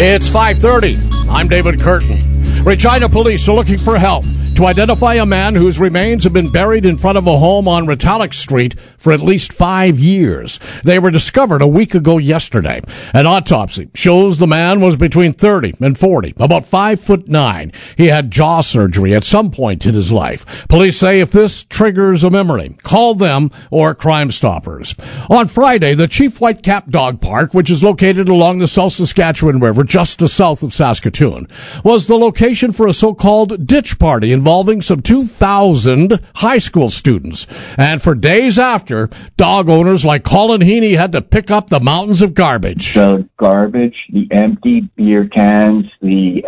It's 5:30. I'm David Curtin. Regina police are looking for help to identify a man whose remains have been buried in front of a home on Retallick Street for at least 5 years. They were discovered a week ago yesterday. An autopsy shows the man was between 30 and 40, about 5'9". He had jaw surgery at some point in his life. Police say if this triggers a memory, call them or Crime Stoppers. On Friday, the Chief Whitecap Dog Park, which is located along the South Saskatchewan River just to south of Saskatoon, was the location for a so-called ditch party involving some 2,000 high school students. And for days after, dog owners like Colin Heaney had to pick up the mountains of garbage. The garbage, the empty beer cans, the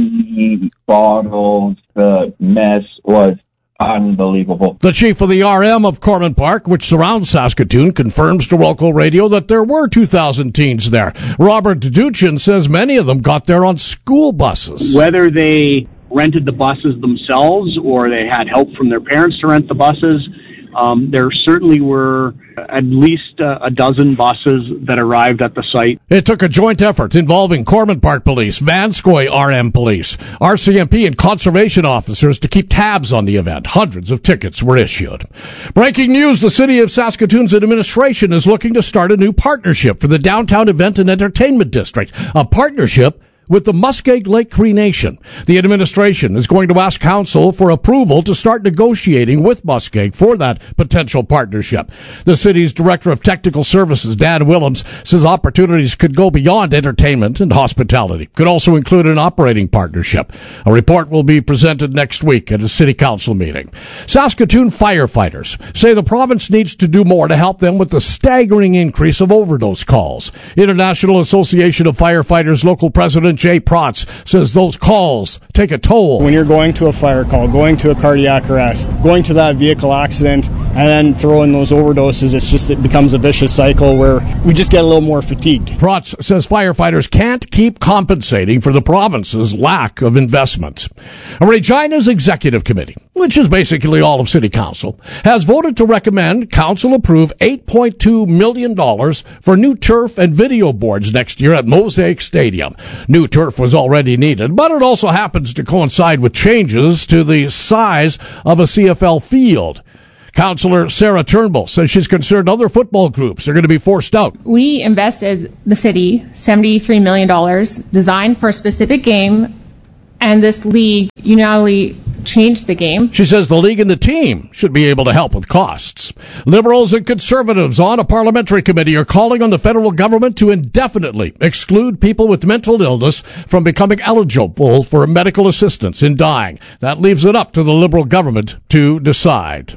empty bottles, the mess was unbelievable. The chief of the RM of Corman Park, which surrounds Saskatoon, confirms to local radio that there were 2,000 teens there. Robert Duchin says many of them got there on school buses. Whether they rented the buses themselves or they had help from their parents to rent the buses, there certainly were at least a dozen buses that arrived at the site. It took a joint effort involving Corman Park Police, Vanscoy RM Police, RCMP, and conservation officers to keep tabs on the event. Hundreds of tickets were issued. Breaking news, the City of Saskatoon's administration is looking to start a new partnership for the Downtown Event and Entertainment District, a partnership with the Muskeg Lake Cree Nation. The administration is going to ask council for approval to start negotiating with Muskeg for that potential partnership. The city's director of technical services, Dan Willems, says opportunities could go beyond entertainment and hospitality. Could also include an operating partnership. A report will be presented next week at a city council meeting. Saskatoon firefighters say the province needs to do more to help them with the staggering increase of overdose calls. International Association of Firefighters local president Jay Protz says those calls take a toll. When you're going to a fire call, going to a cardiac arrest, going to that vehicle accident, and then throwing those overdoses, it becomes a vicious cycle where we just get a little more fatigued. Protz says firefighters can't keep compensating for the province's lack of investment. Regina's executive committee, which is basically all of city council, has voted to recommend council approve $8.2 million for new turf and video boards next year at Mosaic Stadium. New turf was already needed, but it also happens to coincide with changes to the size of a CFL field. Councillor Sarah Turnbull says she's concerned other football groups are going to be forced out. We invested, the city, $73 million designed for a specific game, and this league unilaterally changed the game. She says the league and the team should be able to help with costs. Liberals and Conservatives on a parliamentary committee are calling on the federal government to indefinitely exclude people with mental illness from becoming eligible for medical assistance in dying. That leaves it up to the Liberal government to decide.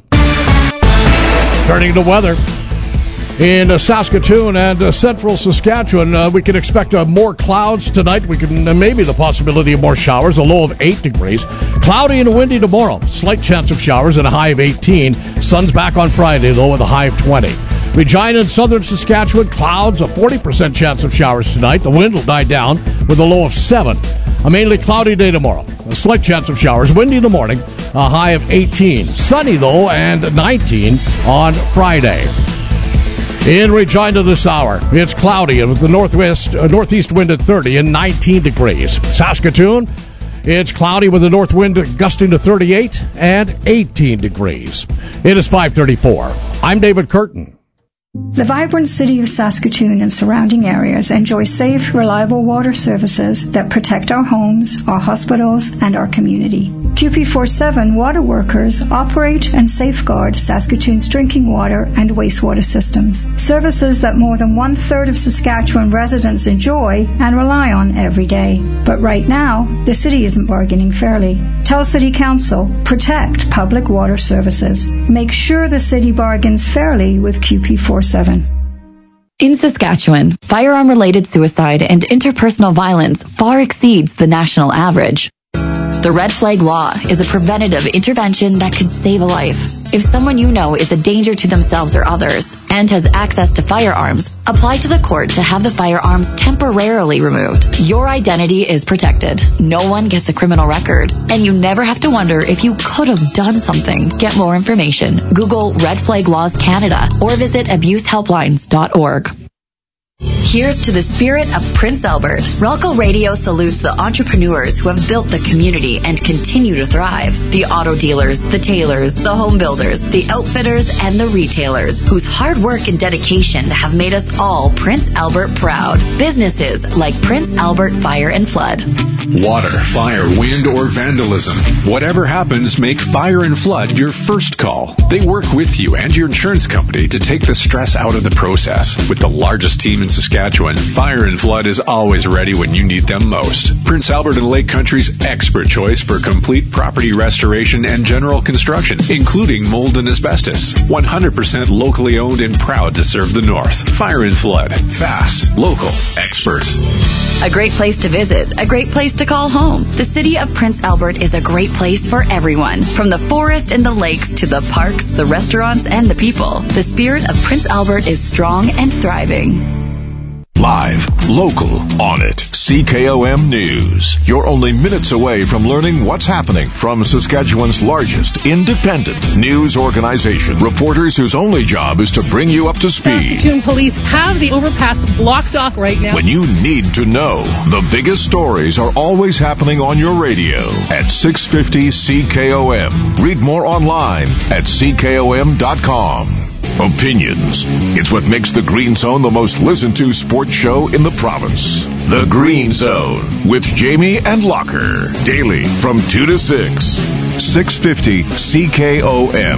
Turning to weather. In Saskatoon and central Saskatchewan, we can expect more clouds tonight. We can maybe the possibility of more showers, a low of 8 degrees. Cloudy and windy tomorrow. Slight chance of showers and a high of 18. Sun's back on Friday, though, with a high of 20. Regina and southern Saskatchewan, clouds, a 40% chance of showers tonight. The wind will die down with a low of 7. A mainly cloudy day tomorrow. A slight chance of showers. Windy in the morning, a high of 18. Sunny, though, and 19 on Friday. In Regina this hour, it's cloudy with the northeast wind at 30 and 19 degrees. Saskatoon, it's cloudy with the north wind gusting to 38 and 18 degrees. It is 5:34. I'm David Curtin. The vibrant city of Saskatoon and surrounding areas enjoy safe, reliable water services that protect our homes, our hospitals, and our community. QP47 water workers operate and safeguard Saskatoon's drinking water and wastewater systems, services that more than 1/3 of Saskatchewan residents enjoy and rely on every day. But right now, the city isn't bargaining fairly. Tell City Council, protect public water services. Make sure the city bargains fairly with QP47. In Saskatchewan, firearm-related suicide and interpersonal violence far exceeds the national average. The Red Flag Law is a preventative intervention that could save a life. If someone you know is a danger to themselves or others and has access to firearms, apply to the court to have the firearms temporarily removed. Your identity is protected. No one gets a criminal record, and you never have to wonder if you could have done something. Get more information. Google Red Flag Laws Canada or visit abusehelplines.org. Here's to the spirit of Prince Albert. Relco Radio salutes the entrepreneurs who have built the community and continue to thrive. The auto dealers, the tailors, the home builders, the outfitters, and the retailers whose hard work and dedication have made us all Prince Albert proud. Businesses like Prince Albert Fire and Flood. Water, fire, wind, or vandalism. Whatever happens, make Fire and Flood your first call. They work with you and your insurance company to take the stress out of the process. With the largest team in Saskatchewan, Fire and Flood is always ready when you need them most. Prince Albert and Lake Country's expert choice for complete property restoration and general construction, including mold and asbestos. 100% locally owned and proud to serve the North. Fire and Flood. Fast, local, expert. A great place to visit, a great place to call home. The city of Prince Albert is a great place for everyone. From the forest and the lakes to the parks, the restaurants, and the people. The spirit of Prince Albert is strong and thriving. Live, local, on it. CKOM News. You're only minutes away from learning what's happening from Saskatchewan's largest independent news organization. Reporters whose only job is to bring you up to speed. Saskatoon police have the overpass blocked off right now. When you need to know, the biggest stories are always happening on your radio at 650 CKOM. Read more online at CKOM.com. Opinions. It's what makes the Green Zone the most listened to sports show in the province. The Green Zone with Jamie and Locker. Daily from 2 to 6. 650 CKOM.